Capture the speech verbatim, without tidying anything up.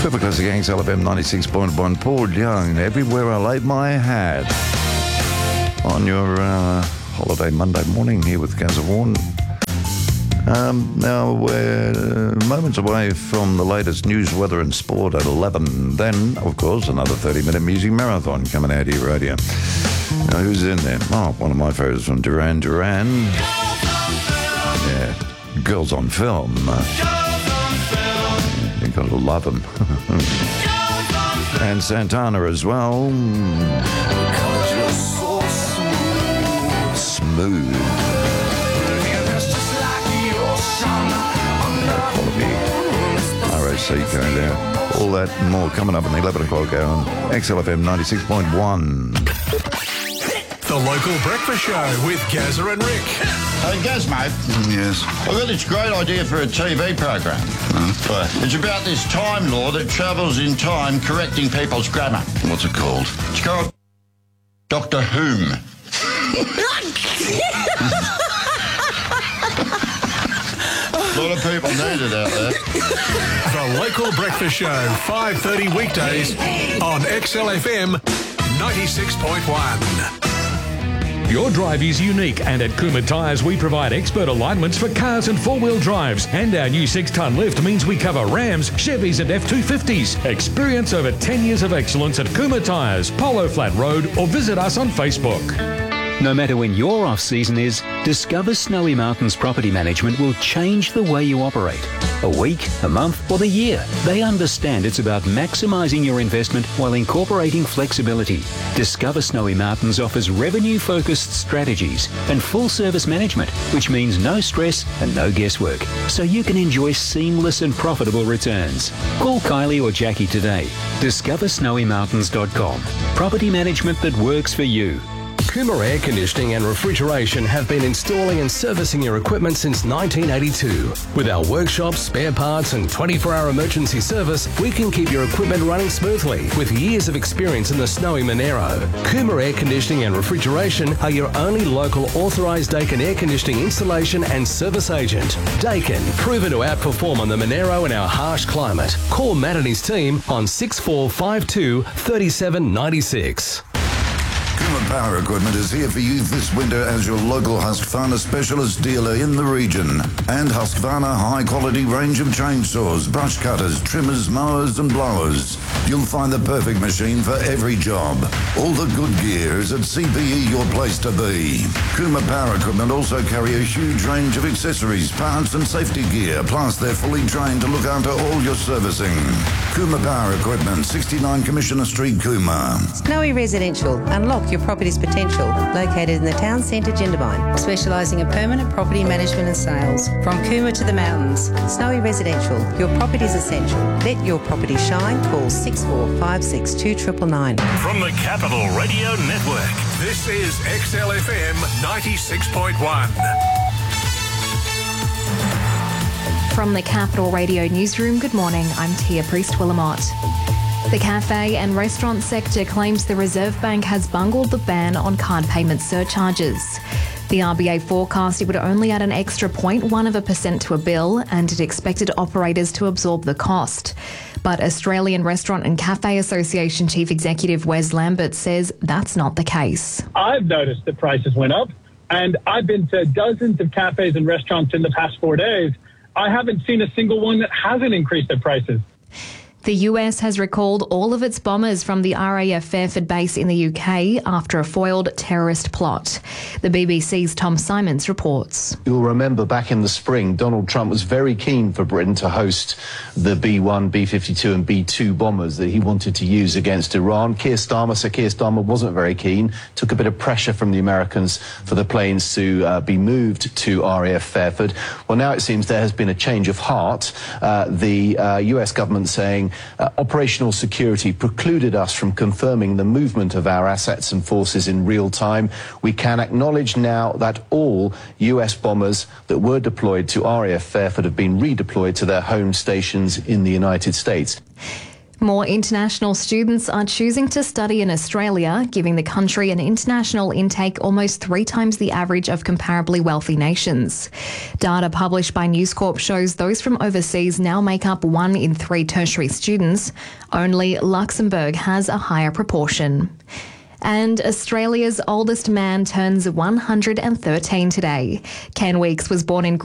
Super Classic X L F M ninety-six point one. Paul Young, Everywhere I Laid My Hat. On your uh, holiday Monday morning here with Gaz Vaughan. Um, now we're moments away from the latest news, weather and sport at eleven. Then, of course, another thirty-minute music marathon coming out of your radio. Now, who's in there? Oh, one of my favourites from Duran Duran. Yeah, Girls on Film. You gotta love them. And Santana as well. Smooth. R O C going there. All that and more coming up in the eleven o'clock hour on X L F M ninety-six point one. The Local Breakfast Show with Gazza and Rick. Hey, Gaz, mate. Mm, yes. I've got this great idea for a T V program. Huh? It's about this Time Lord that travels in time correcting people's grammar. What's it called? It's called Doctor Whom. A lot of people need it out there. The Local Breakfast Show, five thirty weekdays on X L F M ninety-six point one. Your drive is unique, and at Kuma Tyres we provide expert alignments for cars and four-wheel drives, and our new six-tonne lift means we cover Rams, Chevys and F two fifties. Experience over ten years of excellence at Kuma Tyres, Polo Flat Road, or visit us on Facebook. No matter when your off-season is, Discover Snowy Mountains Property Management will change the way you operate. A week, a month, or the year. They understand it's about maximising your investment while incorporating flexibility. Discover Snowy Mountains offers revenue-focused strategies and full-service management, which means no stress and no guesswork, so you can enjoy seamless and profitable returns. Call Kylie or Jackie today. discover snowy mountains dot com. Property management that works for you. Kuma Air Conditioning and Refrigeration have been installing and servicing your equipment since nineteen eighty-two. With our workshops, spare parts and twenty-four hour emergency service, we can keep your equipment running smoothly with years of experience in the snowy Monero. Kuma Air Conditioning and Refrigeration are your only local authorised Daikin air conditioning installation and service agent. Daikin, proven to outperform on the Monero in our harsh climate. Call Matt and his team on six four five two, three seven nine six. Kuma Power Equipment is here for you this winter as your local Husqvarna specialist dealer in the region. And Husqvarna high-quality range of chainsaws, brush cutters, trimmers, mowers and blowers. You'll find the perfect machine for every job. All the good gear is at C P E your place to be. Kuma Power Equipment also carry a huge range of accessories, parts and safety gear, plus they're fully trained to look after all your servicing. Kuma Power Equipment, sixty-nine Commissioner Street, Kuma. Snowy Residential. Unlock your property's potential. Located in the town centre, Jindabyne. Specialising in permanent property management and sales. From Cooma to the mountains. Snowy Residential. Your property's essential. Let your property shine. Call six four five six two nine nine nine. From the Capital Radio Network, this is X L F M ninety-six point one. From the Capital Radio Newsroom, good morning. I'm Tia Priest-Willamot. The cafe and restaurant sector claims the Reserve Bank has bungled the ban on card payment surcharges. The R B A forecast it would only add an extra zero point one of a percent to a bill, and it expected operators to absorb the cost. But Australian Restaurant and Cafe Association Chief Executive Wes Lambert says that's not the case. I've noticed that prices went up, and I've been to dozens of cafes and restaurants in the past four days. I haven't seen a single one that hasn't increased their prices. The U S has recalled all of its bombers from the R A F Fairford base in the U K after a foiled terrorist plot. The B B C's Tom Simons reports. You'll remember back in the spring, Donald Trump was very keen for Britain to host the B one, B fifty-two and B two bombers that he wanted to use against Iran. Keir Starmer, Sir Keir Starmer wasn't very keen, took a bit of pressure from the Americans for the planes to uh, be moved to R A F Fairford. Well, now it seems there has been a change of heart. Uh, the uh, U S government saying Uh, operational security precluded us from confirming the movement of our assets and forces in real time. We can acknowledge now that all U S bombers that were deployed to R A F Fairford have been redeployed to their home stations in the United States. More international students are choosing to study in Australia, giving the country an international intake almost three times the average of comparably wealthy nations. Data published by News Corp shows those from overseas now make up one in three tertiary students. Only Luxembourg has a higher proportion. And Australia's oldest man turns one hundred thirteen today. Ken Weeks was born in